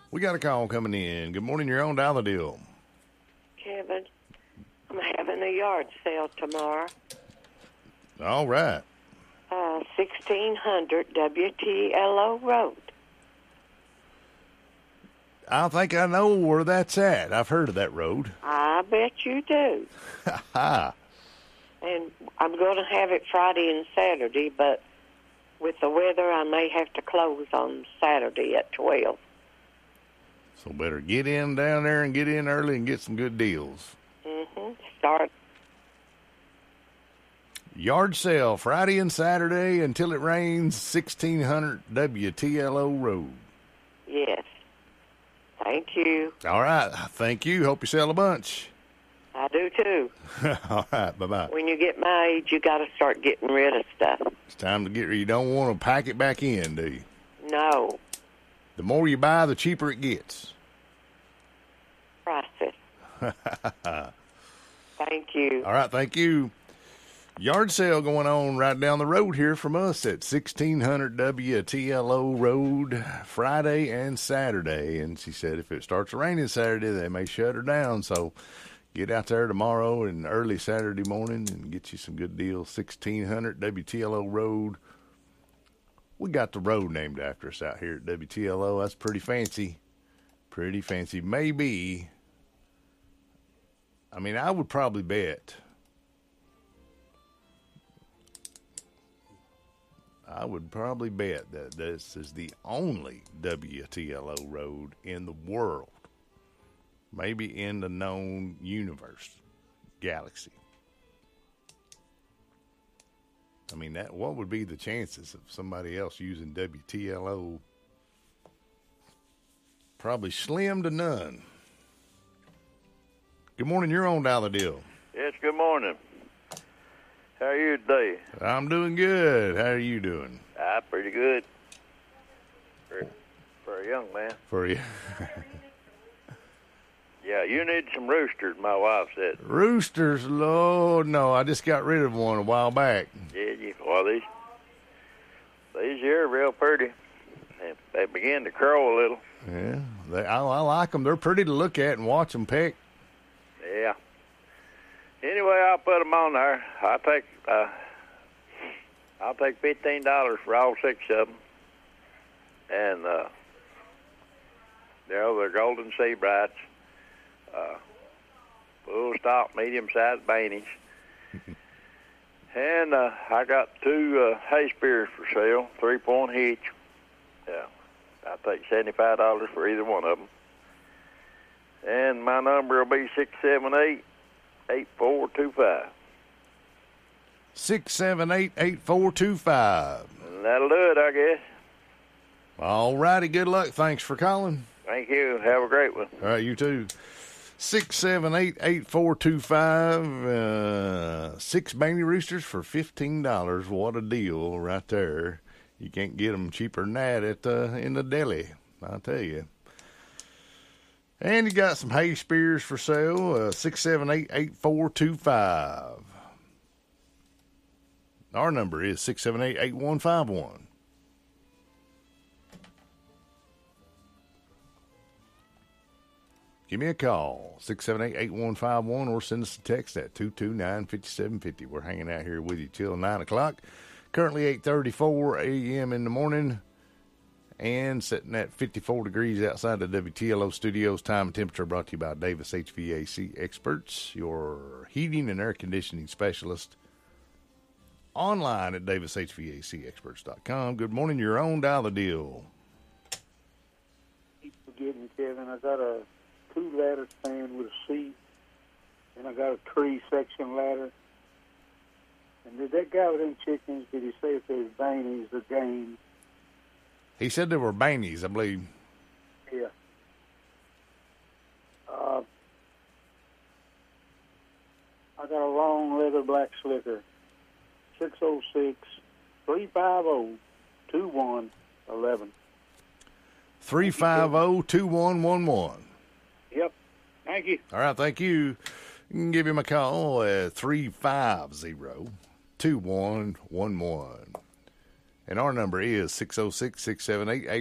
We got a call coming in. Good morning, you're on Dial the Deal. Kevin, I'm having a yard sale tomorrow. All right. 1600 WTLO Road. I think I know where that's at. I've heard of that road. I bet you do. Ha! And I'm going to have it Friday and Saturday, but with the weather, I may have to close on Saturday at 12. So better get in down there and get in early and get some good deals. Start. Yard sale Friday and Saturday until it rains, 1600 WTLO Road. Yes. Thank you. All right. Thank you. Hope you sell a bunch. I do too. All right. Bye-bye. When you get my age, you got to start getting rid of stuff. It's time to get rid. You don't want to pack it back in, do you? No. The more you buy, the cheaper it gets. Process. Thank you. All right. Thank you. Yard sale going on right down the road here from us at 1600 WTLO Road, Friday and Saturday. And she said if it starts raining Saturday, they may shut her down. So get out there tomorrow and early Saturday morning and get you some good deals. 1600 WTLO Road. We got the road named after us out here at WTLO. That's pretty fancy. Pretty fancy. Maybe, I mean, I would probably bet. I would probably bet that this is the only WTLO road in the world, maybe in the known universe, galaxy. I mean, what would be the chances of somebody else using WTLO? Probably slim to none. Good morning, you're on Dial the Deal. Yes, good morning. How are you today? I'm doing good. How are you doing? Pretty good. For a young man. For you. Yeah, you need some roosters, my wife said. Roosters? Lord, no. I just got rid of one a while back. Well, these here are real pretty. They begin to crow a little. Yeah, I like them. They're pretty to look at and watch them peck. Yeah. Anyway, I'll put them on there. I'll take $15 for all 6 of them, and they're golden sea brights, full stop, medium sized banties, and I got 2 hay spears for sale, 3-point each. Yeah, I'll take $75 for either one of them, and my number will be 678-8425. 678-8425. And that'll do it, I guess. All righty. Good luck. Thanks for calling. Thank you. Have a great one. All right, you too. 678-8425. 6 Banty Roosters for $15. What a deal right there. You can't get them cheaper than that in the deli, I'll tell you. And you got some hay spears for sale, 678-8425. Our number is 678-8151. Give me a call, 678-8151, or send us a text at 229-5750. We're hanging out here with you till 9 o'clock. Currently 8:34 a.m. in the morning. And sitting at 54 degrees outside the WTLO studios. Time and temperature brought to you by Davis HVAC Experts, your heating and air conditioning specialist. Online at davishvacexperts.com. Good morning, you're on Dial the Deal. Keep forgetting, Kevin. I got a 2-ladder stand with a seat, and I got a 3-section ladder. And did that guy with them chickens, did he say if there's bannies or game? He said there were bannies, I believe. Yeah. I got a long leather black slicker, 606-350-2111. 350-2111. Yep. Thank you. All right, thank you. You can give him a call at 350-2111. And our number is 606-678-8111.